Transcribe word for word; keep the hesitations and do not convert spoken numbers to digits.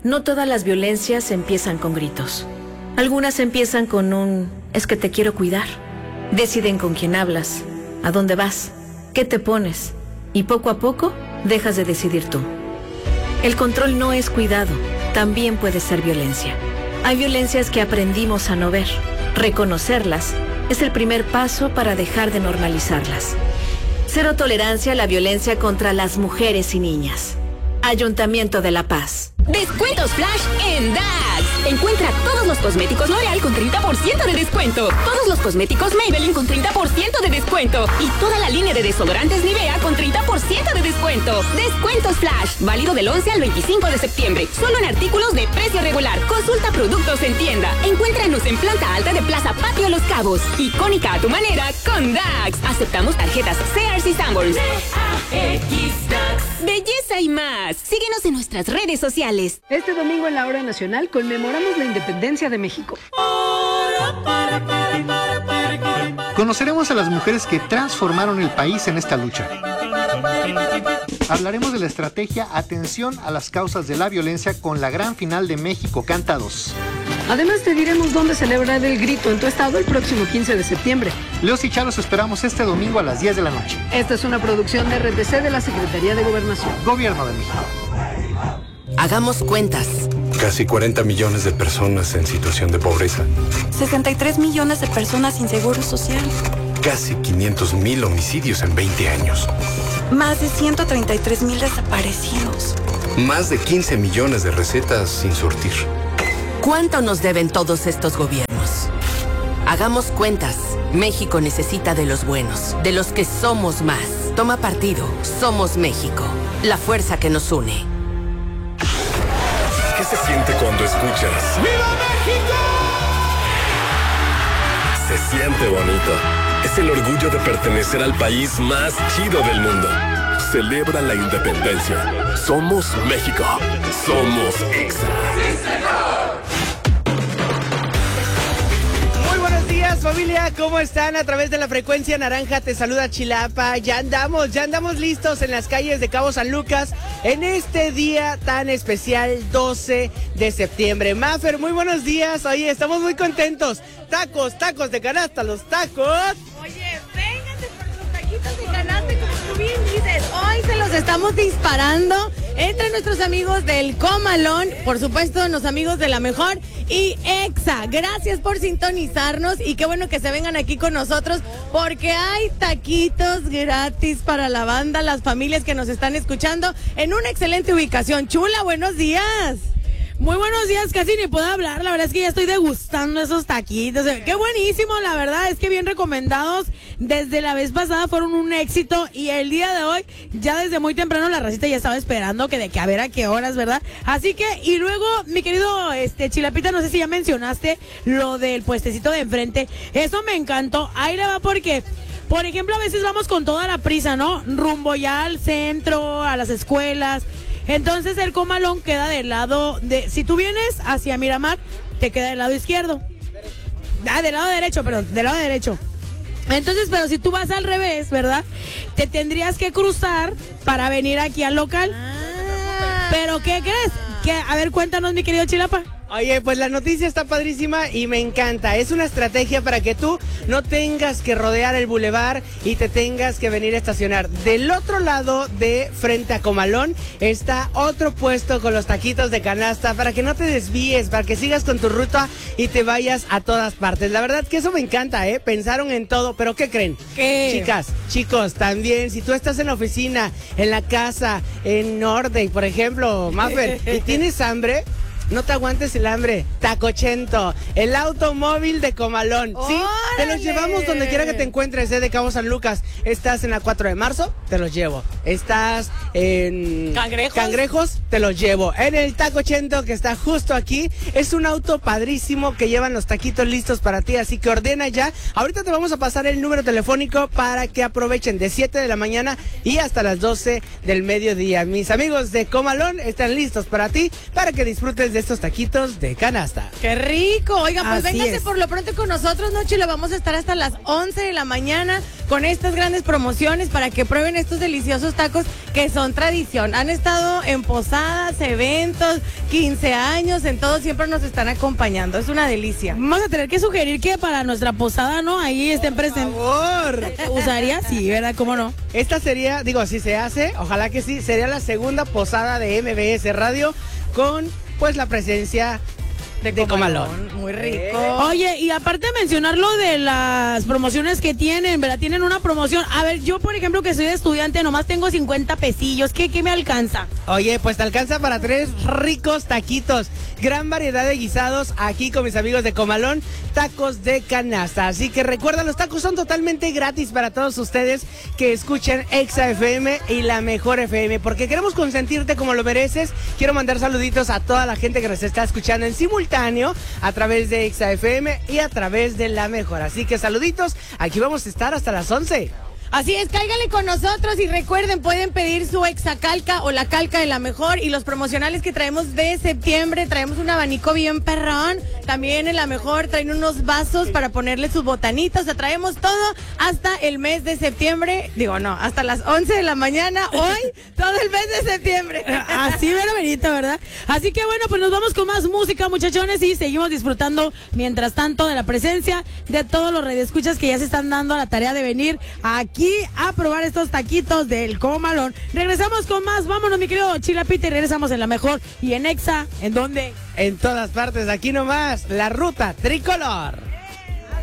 no todas las violencias empiezan con gritos. Algunas empiezan con un "es que te quiero cuidar". Deciden con quién hablas, a dónde vas, qué te pones, y poco a poco dejas de decidir tú. El control no es cuidado, también puede ser violencia. Hay violencias que aprendimos a no ver. Reconocerlas es el primer paso para dejar de normalizarlas. Cero tolerancia a la violencia contra las mujeres y niñas. Ayuntamiento de La Paz. Descuentos Flash en Dax. Encuentra todos los cosméticos L'Oreal con treinta por ciento de descuento. Todos los cosméticos Maybelline con treinta por ciento de descuento. Y toda la línea de desodorantes Nivea con treinta por ciento de descuento. Descuentos Flash. Válido del once al veinticinco de septiembre. Solo en artículos de precio regular. Consulta productos en tienda. Encuéntranos en planta alta de Plaza Patio Los Cabos. Icónica a tu manera con Dax. Aceptamos tarjetas Sears y Sanborns. Belleza y más. Síguenos en nuestras redes sociales. Este domingo en la hora nacional conmemoramos la independencia de México. Conoceremos a las mujeres que transformaron el país en esta lucha. Hablaremos de la estrategia Atención a las causas de la violencia con la gran final de México Canta dos. Además te diremos dónde celebrar el grito en tu estado el próximo quince de septiembre. Leos y Charo, los esperamos este domingo a las diez de la noche. Esta es una producción de R T C de la Secretaría de Gobernación. Gobierno de México. Hagamos cuentas. Casi cuarenta millones de personas en situación de pobreza. sesenta y tres millones de personas sin seguro social. Casi quinientos mil homicidios en veinte años. Más de ciento treinta y tres mil desaparecidos. Más de quince millones de recetas sin surtir. ¿Cuánto nos deben todos estos gobiernos? Hagamos cuentas. México necesita de los buenos, de los que somos más. Toma partido. Somos México. La fuerza que nos une. ¿Qué se siente cuando escuchas ¡Viva México! Se siente bonito. Es el orgullo de pertenecer al país más chido del mundo. Celebra la independencia. Somos México. Somos Exa. ¡Sí, señor! Familia, ¿cómo están? A través de la frecuencia naranja te saluda Chilapa. Ya andamos, ya andamos listos en las calles de Cabo San Lucas en este día tan especial, doce de septiembre. Mafer, muy buenos días. Oye, estamos muy contentos. Tacos, tacos de canasta, los tacos. Oye, vénganse por los taquitos de canasta, como tú bien dices. Hoy se los estamos disparando entre nuestros amigos del Comalón, por supuesto, los amigos de La Mejor y Exa. Gracias por sintonizarnos y qué bueno que se vengan aquí con nosotros porque hay taquitos gratis para la banda, las familias que nos están escuchando en una excelente ubicación. Chula, buenos días. Muy buenos días, casi ni puedo hablar, la verdad es que ya estoy degustando esos taquitos, qué buenísimo, la verdad es que bien recomendados, desde la vez pasada fueron un éxito y el día de hoy, ya desde muy temprano la racita ya estaba esperando que de que a ver a qué horas, ¿verdad? Así que, y luego, mi querido este Chilapita, no sé si ya mencionaste lo del puestecito de enfrente, eso me encantó, ahí le va porque... Por ejemplo, a veces vamos con toda la prisa, ¿no? Rumbo ya al centro, a las escuelas. Entonces el Comalón queda del lado de... Si tú vienes hacia Miramar, te queda del lado izquierdo. Ah, del lado derecho, perdón, del lado derecho. Entonces, pero si tú vas al revés, ¿verdad? Te tendrías que cruzar para venir aquí al local. Ah. ¿Pero qué crees? Que, a ver, cuéntanos, mi querido Chilapa. Oye, pues la noticia está padrísima y me encanta. Es una estrategia para que tú no tengas que rodear el bulevar y te tengas que venir a estacionar. Del otro lado de frente a Comalón está otro puesto con los taquitos de canasta para que no te desvíes, para que sigas con tu ruta y te vayas a todas partes. La verdad que eso me encanta, ¿eh? Pensaron en todo, pero ¿qué creen? ¿Qué? Chicas, chicos, también, si tú estás en la oficina, en la casa, en Nordec, por ejemplo, Maffer, y tienes hambre... No te aguantes el hambre. Tacochento, el automóvil de Comalón. Sí, te los llevamos donde quiera que te encuentres, ¿eh? De Cabo San Lucas. Estás en la cuatro de marzo, te los llevo. Estás en Cangrejos, Cangrejos te los llevo. En el Tacochento, que está justo aquí. Es un auto padrísimo que llevan los taquitos listos para ti, así que ordena ya. Ahorita te vamos a pasar el número telefónico para que aprovechen de siete de la mañana y hasta las doce del mediodía. Mis amigos de Comalón están listos para ti, para que disfrutes de de estos taquitos de canasta. ¡Qué rico! Oiga, pues Así véngase es. por lo pronto con nosotros, ¿no, Chilo? Vamos a estar hasta las once de la mañana con estas grandes promociones para que prueben estos deliciosos tacos que son tradición. Han estado en posadas, eventos, quince años, en todo siempre nos están acompañando. Es una delicia. Vamos a tener que sugerir que para nuestra posada, ¿no? Ahí estén presentes. Por favor. Usaría, sí, ¿verdad? ¿Cómo no? Esta sería, digo, si se hace, ojalá que sí, sería la segunda posada de M B S Radio con, pues, la presencia de, de Comalón. Comalón. Muy rico. Oye, y aparte de mencionar lo de las promociones que tienen, ¿verdad? Tienen una promoción. A ver, yo, por ejemplo, que soy estudiante, nomás tengo cincuenta pesillos. ¿Qué, qué me alcanza? Oye, pues te alcanza para tres ricos taquitos. Gran variedad de guisados aquí con mis amigos de Comalón, tacos de canasta. Así que recuerda, los tacos son totalmente gratis para todos ustedes que escuchan Exa F M y La Mejor F M, porque queremos consentirte como lo mereces. Quiero mandar saluditos a toda la gente que nos está escuchando en simultáneo a través de Exa F M y a través de La Mejor. Así que saluditos, aquí vamos a estar hasta las once. Así es, cáiganle con nosotros y recuerden, pueden pedir su exacalca o la calca de La Mejor y los promocionales que traemos de septiembre. Traemos un abanico bien perrón, también en La Mejor traen unos vasos para ponerle sus botanitas. O sea, traemos todo hasta el mes de septiembre, digo no, hasta las once de la mañana, hoy, todo el mes de septiembre. Así, mero, Benito, ¿verdad? Así que bueno, pues nos vamos con más música, muchachones, y seguimos disfrutando mientras tanto de la presencia de todos los radioescuchas que ya se están dando a la tarea de venir aquí a probar estos taquitos del Comalón. Regresamos con más, vámonos, mi querido Chilapita, y regresamos en La Mejor y en Exa, ¿en dónde? En todas partes, aquí nomás, la ruta tricolor.